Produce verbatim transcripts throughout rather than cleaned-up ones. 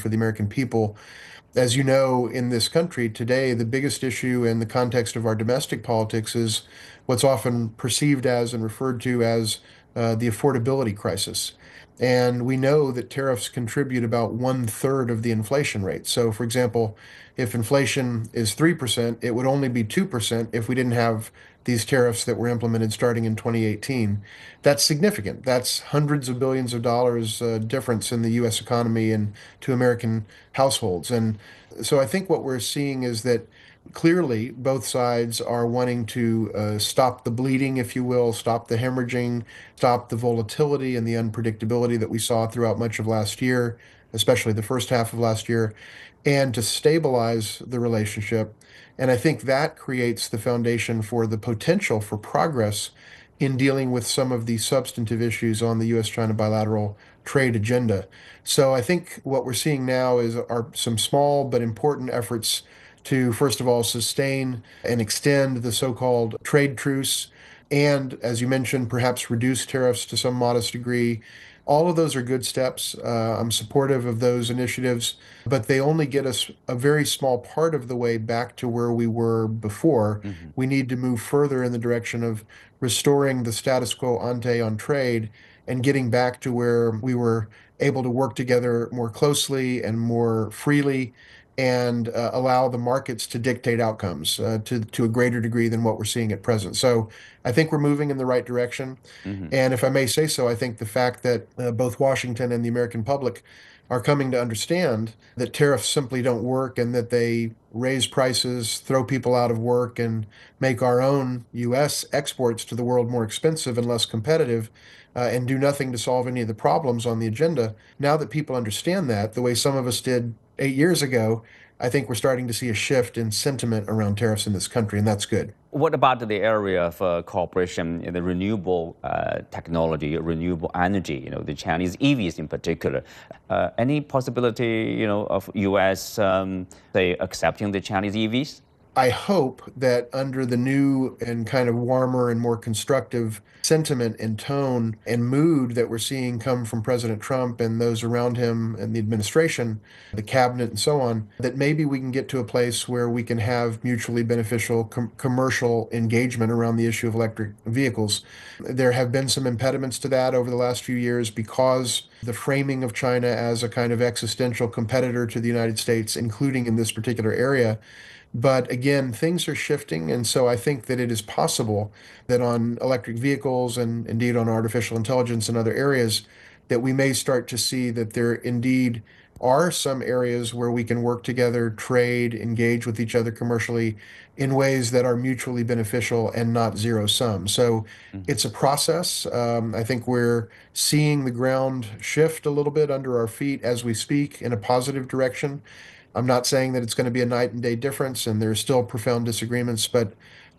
for the American people. As you know, in this country today, the biggest issue in the context of our domestic politics is what's often perceived as and referred to as uh, the affordability crisis. And we know that tariffs contribute about one third of the inflation rate. So, for example, if inflation is three percent, it would only be two percent if we didn't have these tariffs that were implemented starting in twenty eighteen. That's significant. That's hundreds of billions of dollars uh, difference in the U S economy and to American households. And so I think what we're seeing is that clearly both sides are wanting to uh, stop the bleeding, if you will, stop the hemorrhaging, stop the volatility and the unpredictability that we saw throughout much of last year, especially the first half of last year, and to stabilize the relationship. And I think that creates the foundation for the potential for progress in dealing with some of the substantive issues on the U S China bilateral trade agenda. So I think what we're seeing now is are some small but important efforts to, first of all, sustain and extend the so-called trade truce, and, as you mentioned, perhaps reduce tariffs to some modest degree. All of those are good steps. Uh, I'm supportive of those initiatives, but they only get us a very small part of the way back to where we were before. Hmm. We need to move further in the direction of restoring the status quo ante on trade and getting back to where we were able to work together more closely and more freely and uh, allow the markets to dictate outcomes uh, to to a greater degree than what we're seeing at present. So I think we're moving in the right direction. Hmm. And if I may say so, I think the fact that uh, both Washington and the American public are coming to understand that tariffs simply don't work and that they raise prices, throw people out of work, and make our own U S exports to the world more expensive and less competitive, uh, and do nothing to solve any of the problems on the agenda. Now that people understand that, the way some of us did eight years ago, I think we're starting to see a shift in sentiment around tariffs in this country, and that's good. What about the area of uh, cooperation in the renewable uh, technology, renewable energy? You know, the Chinese E Vs in particular. Uh, any possibility, you know, of U S um, say accepting the Chinese E Vs? I hope that under the new and kind of warmer and more constructive sentiment and tone and mood that we're seeing come from President Trump and those around him and the administration, the cabinet and so on, that maybe we can get to a place where we can have mutually beneficial com- commercial engagement around the issue of electric vehicles. There have been some impediments to that over the last few years because the framing of China as a kind of existential competitor to the United States, including in this particular area. But again, things are shifting, and so I think that it is possible that on electric vehicles and indeed on artificial intelligence and other areas, that we may start to see that there indeed are some areas where we can work together, trade, engage with each other commercially in ways that are mutually beneficial and not zero sum. So Mhm. it's a process. Um, I think we're seeing the ground shift a little bit under our feet as we speak in a positive direction. I'm not saying that it's going to be a night and day difference, and there's still profound disagreements, but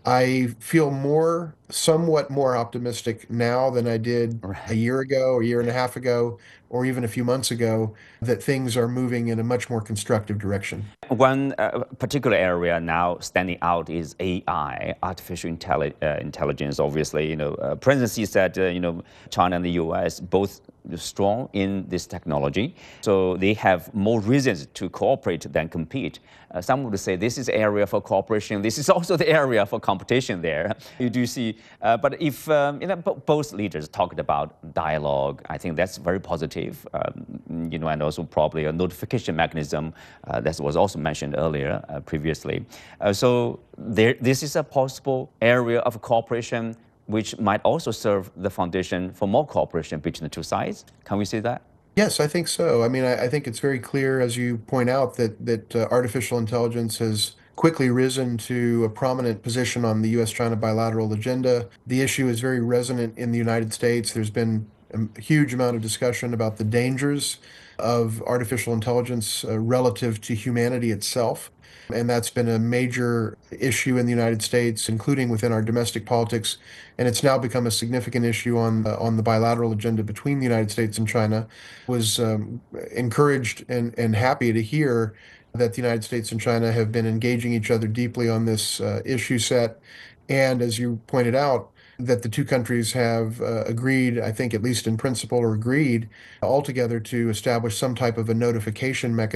I feel more, somewhat more optimistic now than I did a Right. year ago, a year and a half ago, or even a few months ago, that things are moving in a much more constructive direction. One uh, particular area now standing out is A I, artificial intelli- uh, intelligence. Obviously, you know, uh, President Xi said, uh, you know, China and the U S both strong in this technology, so they have more reasons to cooperate than compete. Uh, some would say this is area for cooperation. This is also the area for competition. There, you do see. Uh, but if um, you know, b- both leaders talked about dialogue, I think that's very positive. Um, you know, and also probably a notification mechanism uh, that was also mentioned earlier uh, previously. Uh, so there, this is a possible area of cooperation which might also serve the foundation for more cooperation between the two sides. Can we say that? Yes, I think so. I mean, I, I think it's very clear, as you point out, that that uh, artificial intelligence has quickly risen to a prominent position on the U S China bilateral agenda. The issue is very resonant in the United States. There's been a huge amount of discussion about the dangers of artificial intelligence uh, relative to humanity itself. And that's been a major issue in the United States, including within our domestic politics. And it's now become a significant issue on the, on the bilateral agenda between the United States and China. Was um, encouraged and, and happy to hear that the United States and China have been engaging each other deeply on this uh, issue set. And as you pointed out, that the two countries have uh, agreed, I think at least in principle, or agreed altogether to establish some type of a notification mechanism